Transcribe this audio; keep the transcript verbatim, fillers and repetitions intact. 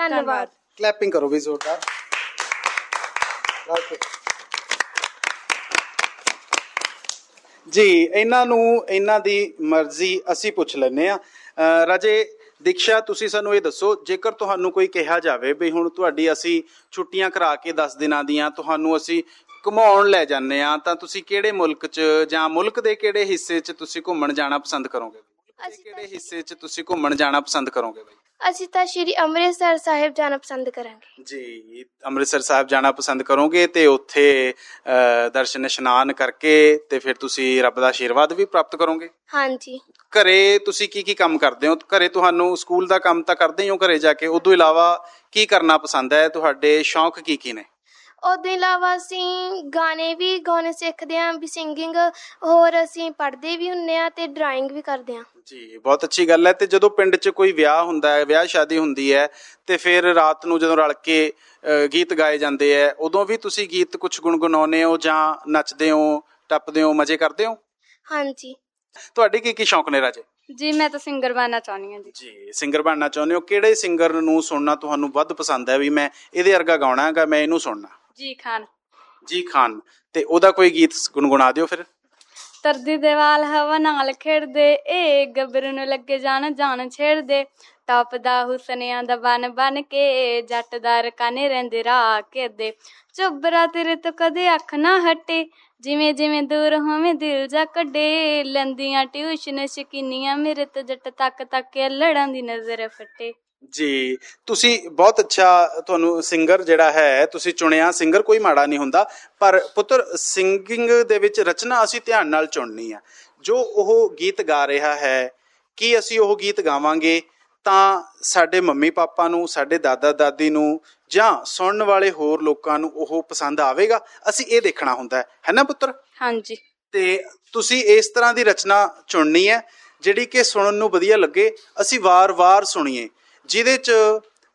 ਧੰਨਵਾਦ। ਕਲੈਪਿੰਗ ਕਰੋ ਵੀ ਜ਼ੋਰਦਾਰ। ਜੀ ਇਹਨਾਂ ਨੂੰ ਇਹਨਾਂ ਦੀ ਮਰਜ਼ੀ ਅਸੀਂ ਪੁੱਛ ਲੈਂਦੇ ਹਾਂ। ਰਾਜੇ ਦੀਕਸ਼ਾ, ਤੁਸੀਂ ਸਾਨੂੰ ਇਹ ਦੱਸੋ, ਜੇਕਰ ਤੁਹਾਨੂੰ ਕੋਈ ਕਿਹਾ ਜਾਵੇ ਵੀ ਹੁਣ ਤੁਹਾਡੀ ਅਸੀਂ ਛੁੱਟੀਆਂ ਕਰਾ ਕੇ ਦਸ ਦਿਨਾਂ ਦੀਆਂ ਤੁਹਾਨੂੰ ਅਸੀਂ ਘੁਮਾਉਣ ਲੈ ਜਾਂਦੇ ਹਾਂ, ਤਾਂ ਤੁਸੀਂ ਕਿਹੜੇ ਮੁਲਕ 'ਚ ਜਾਂ ਮੁਲਕ ਦੇ ਕਿਹੜੇ ਹਿੱਸੇ 'ਚ ਤੁਸੀਂ ਘੁੰਮਣ ਜਾਣਾ ਪਸੰਦ ਕਰੋਗੇ? ਕਿਹੜੇ ਹਿੱਸੇ 'ਚ ਤੁਸੀਂ ਘੁੰਮਣ ਜਾਣਾ ਪਸੰਦ ਕਰੋਗੇ ਬਾਈ? ਅਸੀਂ ਤਾਂ ਸ਼੍ਰੀ ਅੰਮ੍ਰਿਤਸਰ ਸਾਹਿਬ ਜਾਣਾ ਪਸੰਦ ਕਰਾਂਗੇ ਜੀ। ਅੰਮ੍ਰਿਤਸਰ ਸਾਹਿਬ ਜਾਣਾ ਪਸੰਦ ਕਰੋਗੇ ਤੇ ਉੱਥੇ ਦਰਸ਼ਨ ਇਸ਼ਨਾਨ ਕਰਕੇ ਤੇ ਫਿਰ ਤੁਸੀਂ ਰੱਬ ਦਾ ਆਸ਼ੀਰਵਾਦ ਵੀ ਪ੍ਰਾਪਤ ਕਰੋਗੇ? ਹਾਂਜੀ। ਘਰੇ ਤੁਸੀਂ ਕੀ ਕੀ ਕੰਮ ਕਰਦੇ ਹੋ? ਘਰੇ ਤੁਹਾਨੂੰ ਸਕੂਲ ਦਾ ਕੰਮ ਤਾਂ ਕਰਦੇ ਹੀ ਹੋ ਘਰੇ ਜਾ ਕੇ, ਉਦੋਂ ਇਲਾਵਾ ਕੀ ਕਰਨਾ ਪਸੰਦ ਹੈ? ਤੁਹਾਡੇ ਸ਼ੌਂਕ ਕੀ ਕੀ ਨੇ? ਉਹਦੇ ਇਲਾਵਾ ਅਸੀਂ ਗਾਣੇ ਵੀ ਗਾਉਣੇ ਸਿੱਖਦੇ ਹਾਂ ਵੀ ਸਿੰਗਿੰਗ, ਹੋਰ ਅਸੀਂ ਪੜ੍ਹਦੇ ਵੀ ਹੁੰਦੇ ਹਾਂ ਅਤੇ ਡਰਾਇੰਗ ਵੀ ਕਰਦੇ ਹਾਂ ਜੀ। ਬਹੁਤ ਅੱਛੀ ਗੱਲ ਹੈ। ਅਤੇ ਜਦੋਂ ਪਿੰਡ 'ਚ ਕੋਈ ਵਿਆਹ ਹੁੰਦਾ ਹੈ, ਵਿਆਹ ਸ਼ਾਦੀ ਹੁੰਦੀ ਹੈ, ਅਤੇ ਫਿਰ ਰਾਤ ਨੂੰ ਜਦੋਂ ਰਲ ਕੇ ਗੀਤ ਗਾਏ ਜਾਂਦੇ ਹੈ, ਉਦੋਂ ਵੀ ਤੁਸੀਂ ਗੀਤ ਕੁਛ ਗੁਣਗੁਣਾਉਂਦੇ ਹੋ ਜਾਂ ਨੱਚਦੇ ਹੋ, ਟੱਪਦੇ ਹੋ, ਮਜ਼ੇ ਕਰਦੇ ਹੋ? ਹਾਂਜੀ। ਤੁਹਾਡੇ ਕੀ ਕੀ ਸ਼ੌਂਕ ਨੇ ਰਾਜੇ? ਜੀ ਮੈਂ ਤਾਂ ਸਿੰਗਰ ਬਣਨਾ ਚਾਹੁੰਦੀ ਹਾਂ ਜੀ। ਜੀ ਸਿੰਗਰ ਬਣਨਾ ਚਾਹੁੰਦੇ ਹੋ। ਕਿਹੜੇ ਸਿੰਗਰ ਨੂੰ ਸੁਣਨਾ ਤੁਹਾਨੂੰ ਵੱਧ ਪਸੰਦ ਹੈ ਵੀ ਮੈਂ ਇਹਦੇ ਵਰਗਾ ਗਾਉਣਾ ਹੈਗਾ, ਮੈਂ ਇਹਨੂੰ ਸੁਣਨਾ? ਜੀ ਖਾਨ। ਜੀ ਖਾਨ। ਤੇ ਉਹਦਾ ਕੋਈ ਗੀਤ ਗੁਣਗੁਣਾ ਦਿਓ ਫਿਰ। ਤਰਦੀ ਦੇ ਵਾਲ ਹਵਾ ਨਾਲ ਖੇਡਦੇ, ਇਹ ਗੱਭਰੂ ਨੂੰ ਲੱਗੇ ਜਾਣ ਜਾਣ ਛੇੜਦੇ, ਟੱਪਦਾ ਹੁਸਨਿਆਂ ਦਾ ਬਨ ਬਨ ਕੇ, ਜੱਟ ਦਾ ਰਕਾਨੇ ਰਹਿੰਦੇ ਰਾਹ ਘੇਰਦੇ, ਚੁੱਬਰਾ ਤੇਰੇ ਤੋਂ ਕਦੇ ਅੱਖ ਨਾ ਹਟੇ, ਜਿਵੇਂ ਜਿਵੇਂ ਦੂਰ ਹੋਵੇਂ ਦਿਲ ਜਾ ਕੱਢੇ, ਲੈਂਦੀਆਂ ਟਿਊਸ਼ਨ ਸ਼ਕੀਨੀਆਂ ਮੇਰੇ ਤੋਂ ਜੱਟ ਤੱਕ ਤੱਕ ਕੇ ਲੜਾਂ ਦੀ ਨਜ਼ਰ ਫੱਟੇ। ਜੀ। ਤੁਸੀਂ ਬਹੁਤ ਅੱਛਾ, ਤੁਹਾਨੂੰ ਸਿੰਗਰ ਜਿਹੜਾ ਹੈ ਤੁਸੀਂ ਚੁਣਿਆ। ਸਿੰਗਰ ਕੋਈ ਮਾੜਾ ਨਹੀਂ ਹੁੰਦਾ, ਪਰ ਪੁੱਤਰ ਸਿੰਗਿੰਗ ਦੇ ਵਿੱਚ ਰਚਨਾ ਅਸੀਂ ਧਿਆਨ ਨਾਲ ਚੁਣਨੀ ਆ। ਜੋ ਉਹ ਗੀਤ ਗਾ ਰਿਹਾ ਹੈ, ਕੀ ਅਸੀਂ ਉਹ ਗੀਤ ਗਾਵਾਂਗੇ ਤਾਂ ਸਾਡੇ ਮੰਮੀ ਪਾਪਾ ਨੂੰ, ਸਾਡੇ ਦਾਦਾ ਦਾਦੀ ਨੂੰ ਜਾਂ ਸੁਣਨ ਵਾਲੇ ਹੋਰ ਲੋਕਾਂ ਨੂੰ ਉਹ ਪਸੰਦ ਆਵੇਗਾ? ਅਸੀਂ ਇਹ ਦੇਖਣਾ ਹੁੰਦਾ ਹੈ, ਹੈ ਨਾ ਪੁੱਤਰ? ਹਾਂਜੀ। ਤੇ ਤੁਸੀਂ ਇਸ ਤਰ੍ਹਾਂ ਦੀ ਰਚਨਾ ਚੁਣਨੀ ਹੈ ਜਿਹੜੀ ਕਿ ਸੁਣਨ ਨੂੰ ਵਧੀਆ ਲੱਗੇ, ਅਸੀਂ ਵਾਰ-ਵਾਰ ਸੁਣੀਏ, ਜਿਹਦੇ 'ਚ